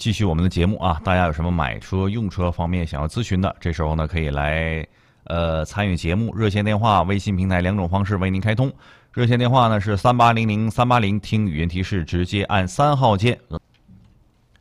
继续我们的节目啊，大家有什么买车、用车方面想要咨询的，这时候呢可以来参与节目，热线电话、微信平台两种方式为您开通。热线电话呢是3800-380，听语音提示直接按3号键